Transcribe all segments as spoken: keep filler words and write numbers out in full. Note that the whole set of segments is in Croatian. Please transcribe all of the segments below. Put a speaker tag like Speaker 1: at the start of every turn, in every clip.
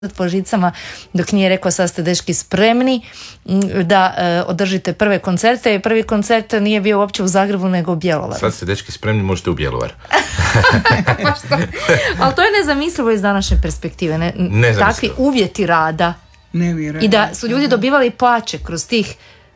Speaker 1: po žicama dok nije rekao sad ste dečki spremni da e, održite prve koncerte, i prvi koncert nije bio uopće u Zagrebu nego u Bjelovaru.
Speaker 2: Sad ste dečki spremni, možete u Bjelovar.
Speaker 1: Ali to je nezamislivo iz današnje perspektive, ne, takvi uvjeti rada i da su ljudi dobivali plaće kroz tih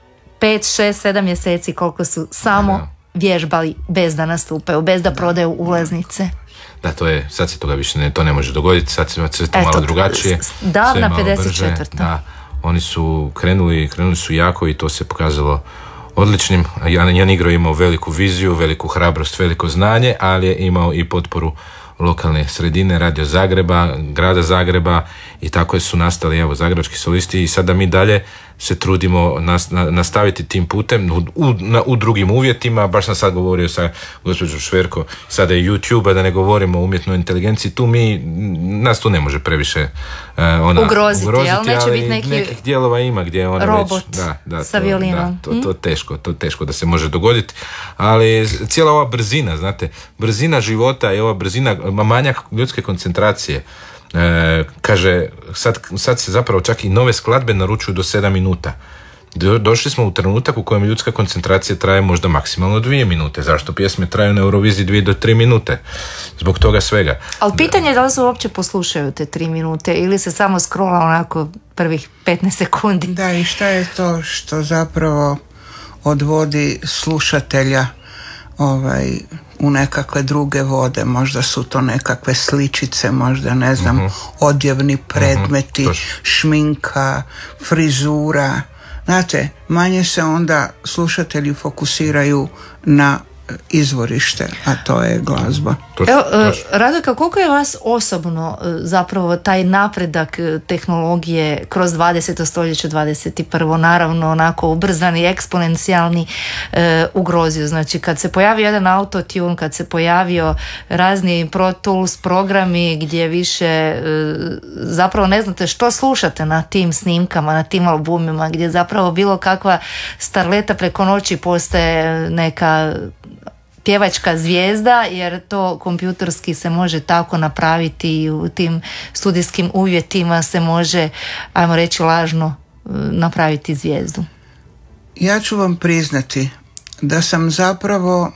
Speaker 1: pet, šest, sedam mjeseci koliko su samo vježbali bez da nastupaju, bez da prodaju ulaznice.
Speaker 2: Da, to je, sad se toga više ne, to ne može dogoditi, sad se sve to malo drugačije.
Speaker 1: Davna pedeset četvrta.
Speaker 2: Da, oni su krenuli, krenuli su jako i to se pokazalo odličnim. Jan Igro je imao veliku viziju, veliku hrabrost, veliko znanje, ali je imao i potporu lokalne sredine, Radio Zagreba, grada Zagreba, i tako su nastali evo zagrebački solisti, i sada mi dalje se trudimo nas, na, nastaviti tim putem u, u, na, u drugim uvjetima. Baš sam sad govorio sa gospođom Šverko, sada je YouTube, a da ne govorimo o umjetnoj inteligenciji, tu mi, nas tu ne može previše uh, ona
Speaker 1: ugroziti, ugroziti ali neće
Speaker 2: ali
Speaker 1: biti neki
Speaker 2: nekih dijelova ima gdje ona
Speaker 1: robot
Speaker 2: već, da, da,
Speaker 1: sa
Speaker 2: to,
Speaker 1: violinom.
Speaker 2: Da, to, to, teško, to teško da se može dogoditi, ali cijela ova brzina, znate, brzina života i ova brzina, manjak ljudske koncentracije. E, kaže, sad, sad se zapravo čak i nove skladbe naručuju do sedam minuta. Do, došli smo u trenutak u kojem ljudska koncentracija traje možda maksimalno dvije minute. Zašto pjesme traju na Euroviziji dvije do tri minute? Zbog toga svega.
Speaker 1: Ali pitanje je da li se uopće poslušaju te tri minute ili se samo scrolla onako prvih petnaest sekundi.
Speaker 3: Da, i šta je to što zapravo odvodi slušatelja ovaj, u nekakve druge vode? Možda su to nekakve sličice, možda ne znam, uh-huh. odjevni predmeti, uh-huh. šminka, frizura. Znate, manje se onda slušatelji fokusiraju na izvorište, a to je glazba.
Speaker 1: Evo, Radojka, koliko je vas osobno zapravo taj napredak tehnologije kroz dvadeseto stoljeće, dvadeset i prvo naravno onako ubrzani, eksponencijalni e, ugrozio? Znači kad se pojavio jedan autotune, kad se pojavio razni Pro Tools programi gdje više e, zapravo ne znate što slušate na tim snimkama, na tim albumima, gdje zapravo bilo kakva starleta preko noći postaje neka pjevačka zvijezda, jer to kompjuterski se može tako napraviti i u tim studijskim uvjetima se može, ajmo reći, lažno napraviti zvijezdu.
Speaker 3: Ja ću vam priznati da sam zapravo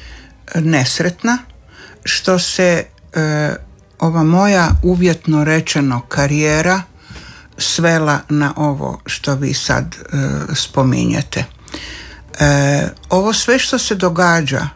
Speaker 3: nesretna što se e, ova moja uvjetno rečeno karijera svela na ovo što vi sad e, spominjete. E, ovo sve što se događa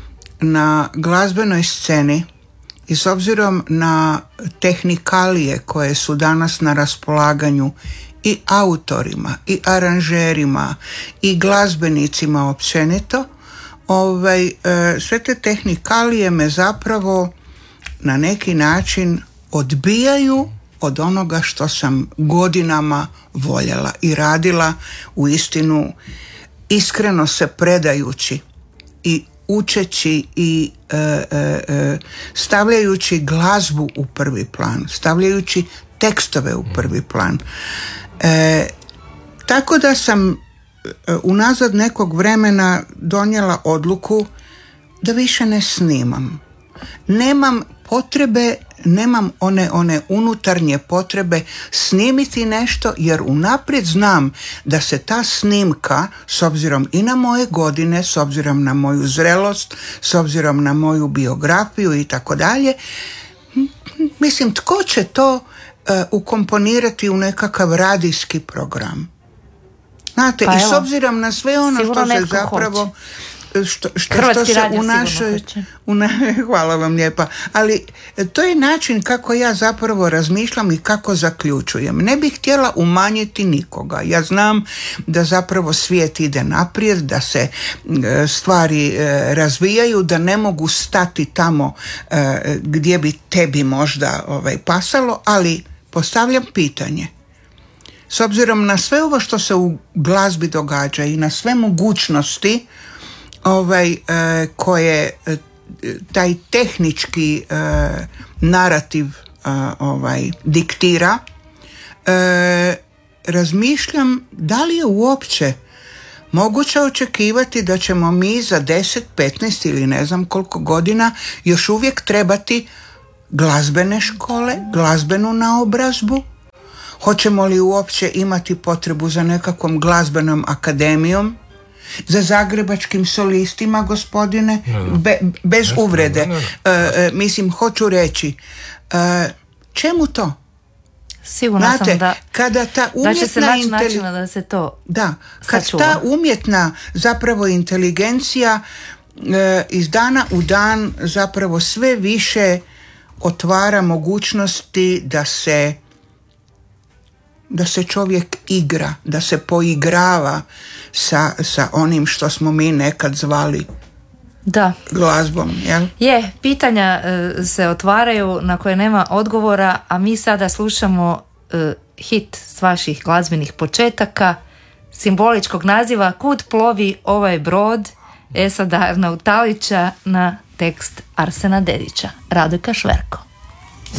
Speaker 3: na glazbenoj sceni i s obzirom na tehnikalije koje su danas na raspolaganju i autorima i aranžerima i glazbenicima općenito, ovaj, sve te tehnikalije me zapravo na neki način odbijaju od onoga što sam godinama voljela i radila, u istinu iskreno se predajući i učeći i e, e, stavljajući glazbu u prvi plan, stavljajući tekstove u prvi plan. E, tako da sam e, unazad nekog vremena donijela odluku da više ne snimam. Nemam potrebe, nemam one, one unutarnje potrebe snimiti nešto, jer unaprijed znam da se ta snimka, s obzirom i na moje godine, s obzirom na moju zrelost, s obzirom na moju biografiju i tako dalje, mislim, tko će to uh, ukomponirati u nekakav radijski program? Znate, pa i s obzirom na sve ono što se zapravo... Hoće. Što, što, što se u našoj u na, hvala vam lijepa, ali to je način kako ja zapravo razmišljam i kako zaključujem. Ne bih htjela umanjiti nikoga. Ja znam da zapravo svijet ide naprijed, da se e, stvari e, razvijaju, da ne mogu stati tamo e, gdje bi tebi možda ovaj, pasalo, ali postavljam pitanje. S obzirom na sve ovo što se u glazbi događa i na sve mogućnosti ovaj, e, koje e, taj tehnički e, narativ e, ovaj, diktira, e, razmišljam da li je uopće moguće očekivati da ćemo mi za deset, petnaest ili ne znam koliko godina još uvijek trebati glazbene škole, glazbenu naobrazbu. Hoćemo li uopće imati potrebu za nekakvom glazbenom akademijom, za zagrebačkim solistima, gospodine, Be, bez uvrede. Uh, uh, mislim, hoću reći, uh, čemu to?
Speaker 1: Sigurno
Speaker 3: Znate,
Speaker 1: sam da,
Speaker 3: kada ta
Speaker 1: da će se naći
Speaker 3: inteli-
Speaker 1: načina da se to
Speaker 3: Da, kad
Speaker 1: sačuva.
Speaker 3: ta umjetna zapravo inteligencija e, iz dana u dan zapravo sve više otvara mogućnosti da se da se čovjek igra, da se poigrava sa, sa onim što smo mi nekad zvali
Speaker 1: Da.
Speaker 3: glazbom, jel?
Speaker 1: Je, pitanja e, se otvaraju na koje nema odgovora, a mi sada slušamo e, hit s vaših glazbenih početaka, simboličkog naziva Kud plovi ovaj brod, Esada Arnautalića na tekst Arsena Dedića. Radojka Šverko.